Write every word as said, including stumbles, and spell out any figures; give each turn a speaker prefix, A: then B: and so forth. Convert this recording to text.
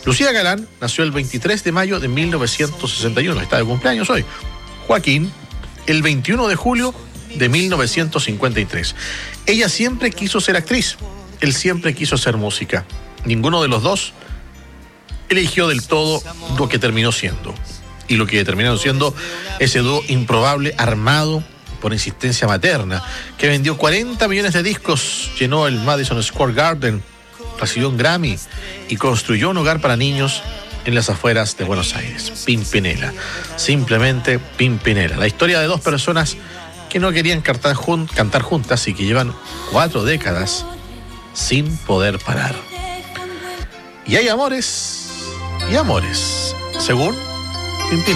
A: Lucía Galán nació el veintitrés de mayo de mil novecientos sesenta y uno, está de cumpleaños hoy. Joaquín, el veintiuno de julio de mil novecientos cincuenta y tres. Ella siempre quiso ser actriz, él siempre quiso hacer música. Ninguno de los dos eligió del todo lo que terminó siendo. Y lo que terminaron siendo ese dúo improbable armado por insistencia materna, que vendió cuarenta millones de discos, llenó el Madison Square Garden, recibió un Grammy y construyó un hogar para niños en las afueras de Buenos Aires. Pimpinela, simplemente Pimpinela. La historia de dos personas que no querían cantar, jun- cantar juntas y que llevan cuatro décadas sin poder parar. Y hay amores y amores, según Pimpinela.